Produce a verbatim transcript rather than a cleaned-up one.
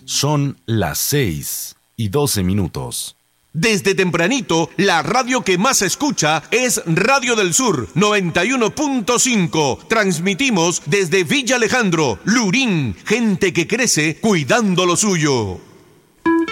Son las seis y doce minutos. Desde tempranito, la radio que más se escucha es Radio del Sur noventa y uno punto cinco. Transmitimos desde Villa Alejandro, Lurín, gente que crece cuidando lo suyo.